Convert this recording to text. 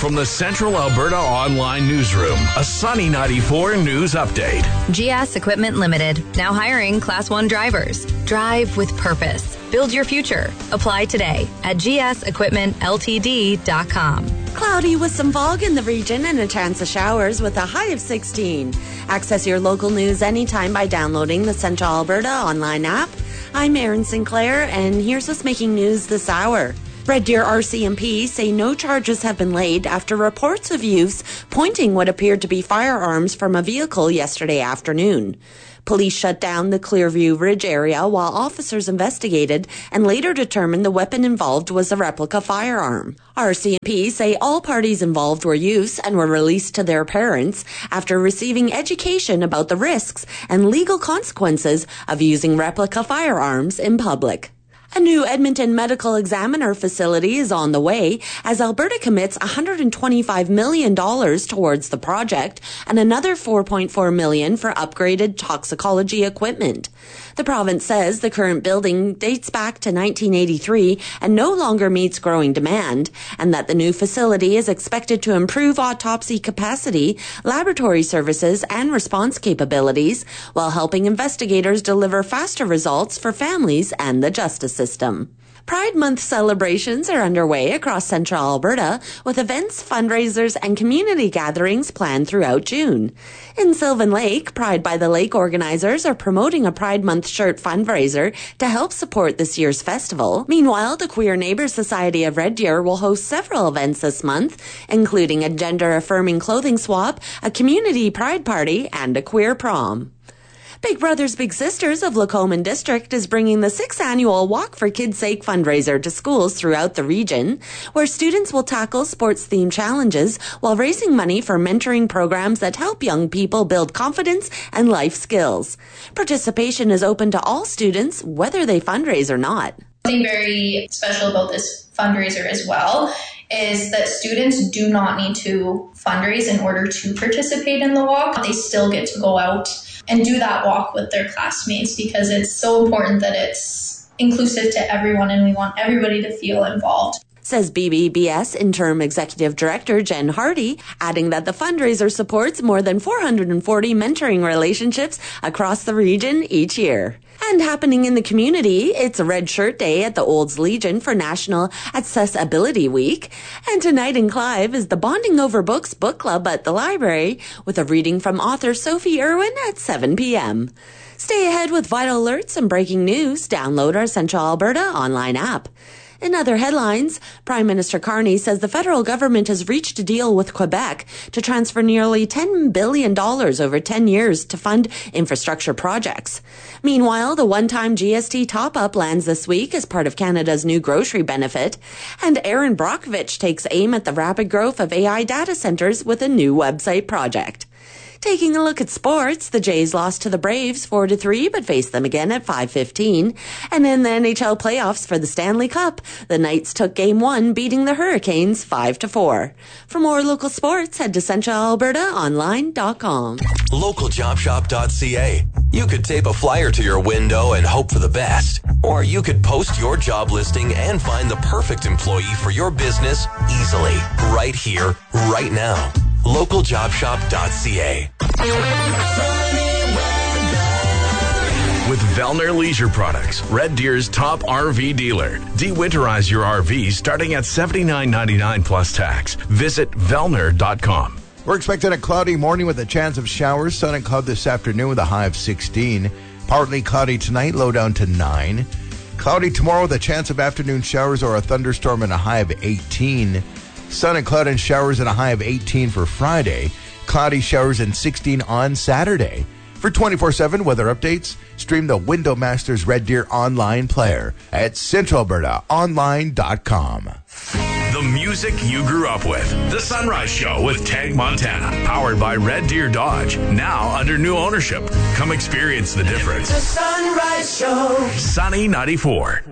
from the Central Alberta Online Newsroom, a Sunny 94 news update. GS Equipment Limited, now hiring Class 1 drivers. Drive with purpose. Build your future. Apply today at gsequipmentltd.com. Cloudy with some fog in the region and a chance of showers with a high of 16. Access your local news anytime by downloading the Central Alberta Online app. I'm Erin Sinclair, and here's what's making news this hour. Red Deer RCMP say no charges have been laid after reports of use pointing what appeared to be firearms from a vehicle yesterday afternoon. Police shut down the Clearview Ridge area while officers investigated and later determined the weapon involved was a replica firearm. RCMP say all parties involved were youths and were released to their parents after receiving education about the risks and legal consequences of using replica firearms in public. A new Edmonton Medical Examiner facility is on the way as Alberta commits $125 million towards the project and another $4.4 million for upgraded toxicology equipment. The province says the current building dates back to 1983 and no longer meets growing demand, and that the new facility is expected to improve autopsy capacity, laboratory services, and response capabilities while helping investigators deliver faster results for families and the justice system. Pride Month celebrations are underway across Central Alberta with events, fundraisers, and community gatherings planned throughout June. In Sylvan Lake, Pride by the Lake organizers are promoting a Pride Month shirt fundraiser to help support this year's festival. Meanwhile, the Queer Neighbours Society of Red Deer will host several events this month, including a gender-affirming clothing swap, a community pride party, and a queer prom. Big Brothers Big Sisters of Lacombe District is bringing the 6th annual Walk for Kids' Sake fundraiser to schools throughout the region, where students will tackle sports-themed challenges while raising money for mentoring programs that help young people build confidence and life skills. Participation is open to all students, whether they fundraise or not. Something very special about this fundraiser as well is that students do not need to fundraise in order to participate in the walk. They still get to go out and do that walk with their classmates because it's so important that it's inclusive to everyone and we want everybody to feel involved. Says BBBS Interim Executive Director Jen Hardy, adding that the fundraiser supports more than 440 mentoring relationships across the region each year. And happening in the community, it's a Red Shirt Day at the Olds Legion for National Accessibility Week. And tonight in Clive is the Bonding Over Books book club at the library with a reading from author Sophie Irwin at 7 p.m. Stay ahead with vital alerts and breaking news. Download our Central Alberta online app. In other headlines, Prime Minister Carney says the federal government has reached a deal with Quebec to transfer nearly $10 billion over 10 years to fund infrastructure projects. Meanwhile, the one-time GST top-up lands this week as part of Canada's new grocery benefit, and Aaron Brockovich takes aim at the rapid growth of AI data centers with a new website project. Taking a look at sports, the Jays lost to the Braves 4-3, but faced them again at 5:15. And in the NHL playoffs for the Stanley Cup, the Knights took Game 1, beating the Hurricanes 5-4. For more local sports, head to CentralAlbertaOnline.com. LocalJobShop.ca. You could tape a flyer to your window and hope for the best. Or you could post your job listing and find the perfect employee for your business easily, right here, right now. LocalJobShop.ca. With Vellner Leisure Products, Red Deer's top RV dealer. De-winterize your RV starting at $79.99 plus tax. Visit Vellner.com. We're expecting a cloudy morning with a chance of showers. Sun and cloud this afternoon with a high of 16. Partly cloudy tonight, low down to 9. Cloudy tomorrow with a chance of afternoon showers or a thunderstorm and a high of 18. Sun and cloud and showers and a high of 18 for Friday. Cloudy showers and 16 on Saturday. For 24/7 weather updates, stream the Window Masters Red Deer online player at CentralAlbertaOnline.com. The music you grew up with. The Sunrise Show with Tag Montana. Powered by Red Deer Dodge. Now under new ownership. Come experience the difference. The Sunrise Show. Sunny 94.